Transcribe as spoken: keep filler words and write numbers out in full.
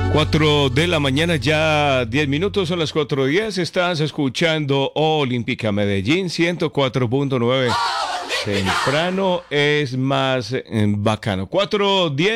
Cuatro de la mañana, ya diez minutos, son las cuatro diez. Estás escuchando Olímpica Medellín ciento cuatro punto nueve. Temprano es más eh, bacano. Cuatro diez.